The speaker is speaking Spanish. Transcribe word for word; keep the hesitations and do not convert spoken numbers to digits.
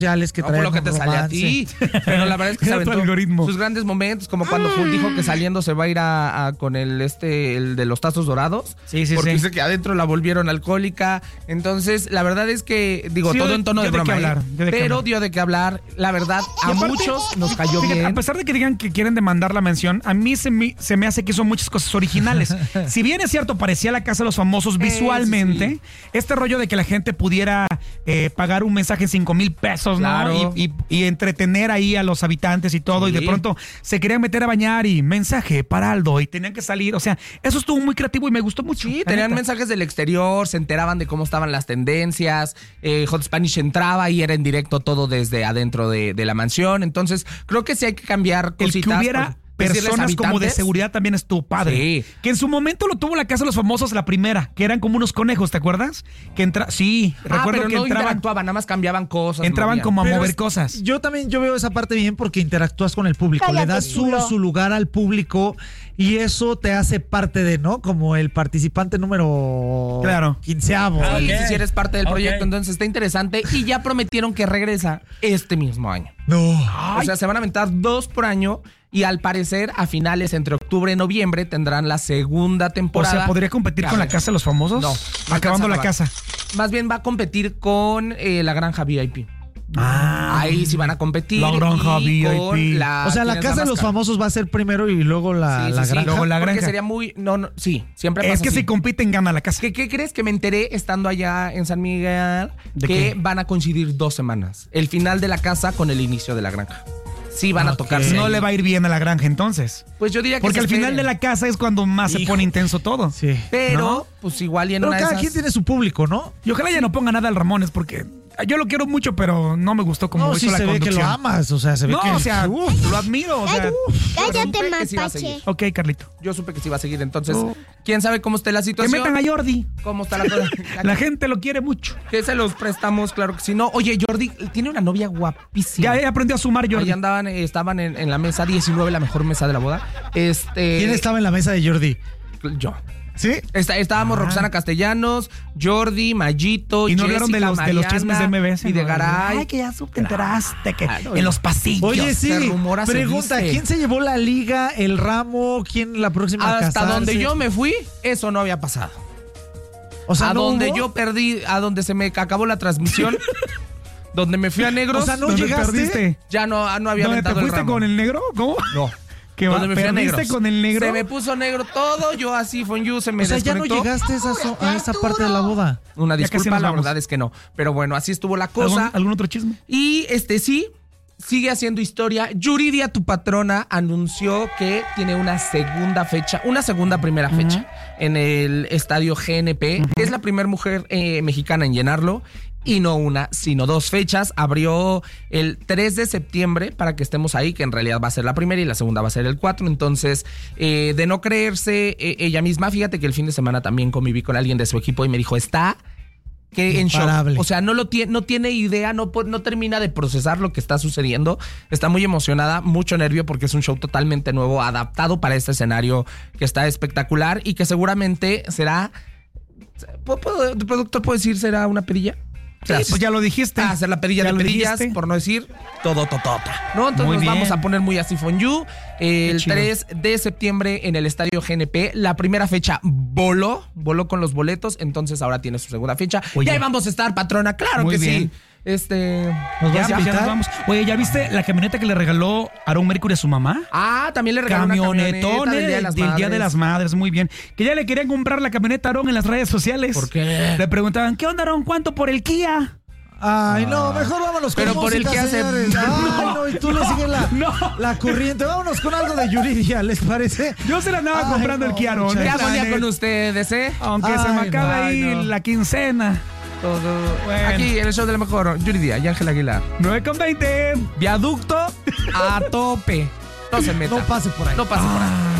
que no traen por lo que te sale a ti, pero la verdad es que se aventó sus grandes momentos, como cuando dijo que saliendo se va a ir a, a con el este el de los tazos dorados, sí, sí, porque sí. dice que adentro la volvieron alcohólica. Entonces la verdad es que digo sí, todo en tono de broma, de hablar, de pero hablar. dio de qué hablar. La verdad a aparte, muchos nos cayó fíjate, bien. A pesar de que digan que quieren demandar la mención, a mí se me, se me hace que son muchas cosas originales. Si bien es cierto, parecía La Casa de los Famosos visualmente, eh, sí, sí. este rollo de que la gente pudiera eh, pagar un mensaje en cinco mil pesos, claro. ¿no? Y, y y entretener ahí a los habitantes y todo, sí. y de pronto se querían meter a bañar y mensaje para Aldo y tenían que salir, o sea, eso estuvo muy creativo y me gustó mucho. Sí, tenían neta. mensajes del exterior, se enteraban de cómo estaban las tendencias, eh, Hot Spanish entraba y era en directo todo desde adentro de, de la mansión, entonces creo que sí hay que cambiar cositas. El que hubiera... Por... personas como de seguridad también estuvo padre. Sí. Que en su momento lo tuvo La Casa de los Famosos, la primera, que eran como unos conejos, ¿te acuerdas? Que entra, sí, ah, recuerdo pero que no entraban, interactuaban, nada más cambiaban cosas. Entraban movían. como a pero mover es, cosas. Yo también yo veo esa parte bien porque interactúas con el público, Cállate, le das su, su lugar al público y eso te hace parte de, ¿no? Como el participante número claro. quinceavo. Ah, okay. Si eres parte del proyecto, okay. entonces está interesante y ya prometieron que regresa este mismo año. No. Ay. O sea, se van a aventar dos por año. Y al parecer, a finales entre octubre y noviembre tendrán la segunda temporada. O sea, ¿podría competir con La Casa de los Famosos? No. Acabando La Casa. Más bien va a competir con eh, La Granja V I P. Ah, ahí sí van a competir. La Granja V I P. La, o sea, La Casa de los Famosos va a ser primero y luego La, sí, la sí, Granja. Sí, luego La Granja. Porque sería muy... No, no, sí, siempre pasa Es que así. si compiten, gana La Casa. ¿Qué, ¿Qué crees que me enteré estando allá en San Miguel? ¿De que qué? van a coincidir dos semanas. El final de La Casa con el inicio de La Granja. Sí, van okay. a tocarse. No le va a ir bien a La Granja entonces. Pues yo diría que porque al esperen. final de La Casa es cuando más Hijo. se pone intenso todo. Sí. Pero, ¿no? pues igual y en Pero una cada de esas... quien tiene su público, ¿no? Y ojalá ya no ponga nada al Ramones porque yo lo quiero mucho, pero no me gustó como no, hizo sí la se conducción. ve que lo amas, o sea, se ve no, que... o sea, uf, lo admiro, o sea... Uf, cállate, mapache. Sí mapache. Ok, Carlito. Yo supe que sí iba a seguir, entonces, oh. ¿quién sabe cómo esté la Que situación? metan a Jordi. ¿Cómo está la cosa? La gente lo quiere mucho. Que se los prestamos, claro que sí. No, oye, Jordi tiene una novia guapísima. Ya aprendió a sumar, Jordi. Ahí andaban, eh, estaban en, en la mesa diecinueve, la mejor mesa de la boda. Este... ¿Quién estaba en la mesa de Jordi? Yo. ¿Sí? Está, estábamos ah. Roxana Castellanos, Jordi, Mayito, y no Jessica, hablaron de los, Mariana, de los chismes de M B S y de ¿no? Garay. Ay, que ya te enteraste que claro, en los pasillos. Oye, sí, se rumora, pregunta, se ¿quién se llevó la liga, el ramo, quién la próxima a Hasta casarse? donde yo me fui, eso no había pasado. O sea, a ¿no donde hubo? yo perdí, a donde se me acabó la transmisión, donde me fui a negros. O sea, ¿no llegaste? Perdiste? Ya no, no había ¿Dónde te aventado el fuiste ramo. con el negro? ¿Cómo? No. ¿Que donde me fui a perdiste negros. con el negro? Se me puso negro todo, yo así con you, se me O sea, ya no desconectó. llegaste a esa, so- a esa parte de la boda. Una Ya casi disculpa, nos la vamos. verdad es que no. Pero bueno, así estuvo la cosa. ¿Algún, ¿Algún otro chisme? Y este sí, sigue haciendo historia. Yuridia, tu patrona, anunció que tiene una segunda fecha, una segunda primera fecha uh-huh. en el estadio G N P. Uh-huh. Es la primera mujer eh, mexicana en llenarlo. Y no una, sino dos fechas. Abrió el tres de septiembre para que estemos ahí, que en realidad va a ser la primera y la segunda va a ser el cuatro. Entonces, eh, de no creerse eh, ella misma, fíjate que el fin de semana también conviví con alguien de su equipo y me dijo, está que en shock. O sea, no lo tiene, no tiene idea, no, no termina de procesar lo que está sucediendo. Está muy emocionada, mucho nervio porque es un show totalmente nuevo, adaptado para este escenario que está espectacular y que seguramente será... ¿El productor puede decir será una perilla? Sí, pues ya lo dijiste. Ah, hacer la perilla ya de perillas, dijiste. por no decir todo totota. ¿No? Entonces muy nos bien. vamos a poner muy así for you. Eh, el tres de septiembre en el estadio G N P. La primera fecha voló, voló con los boletos, entonces ahora tiene su segunda fecha. Oye. Y ahí vamos a estar, patrona, claro Muy que bien. sí. Este. ¿Nos Ya, vas a ya invitar? nos vamos. Oye, ¿ya viste la camioneta que le regaló Aaron Mercury a su mamá? Ah, también le regaló una Camionetón camioneta del Día de las del Madres. Día de las Madres, muy bien. Que ya le querían comprar la camioneta a Aaron en las redes sociales. ¿Por qué? Le preguntaban, ¿qué onda, Aaron? ¿Cuánto por el Kia? Ay, no, mejor vámonos con Pero por el música, que hace- señores. Ay, no, y tú le sigues la, no. la corriente. Vámonos con algo de Yuridia, ¿les parece? Yo se la andaba Ay, comprando no, el Kia, Aaron. muchachos. ¿Qué La hago ya neta. con ustedes, eh? Aunque se me Ay, acabe no, ahí no. la quincena. Todo. Bueno. Aquí en el show de la mejor, Yuridia y Ángel Aguilar. nueve con veinte. Viaducto a tope. No se meta. No pase por ahí. No pase por ahí.